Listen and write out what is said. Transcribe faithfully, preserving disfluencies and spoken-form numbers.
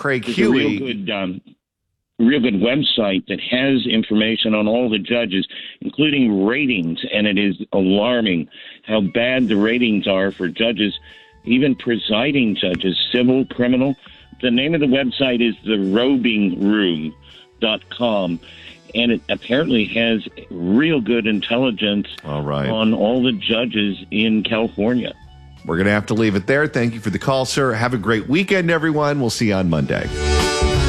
Craig It's Huey. a real good, um, real good website that has information on all the judges, including ratings, and it is alarming how bad the ratings are for judges, even presiding judges, civil, criminal. The name of the website is the robing room dot com, and it apparently has real good intelligence all right. on all the judges in California. We're going to have to leave it there. Thank you for the call, sir. Have a great weekend, everyone. We'll see you on Monday.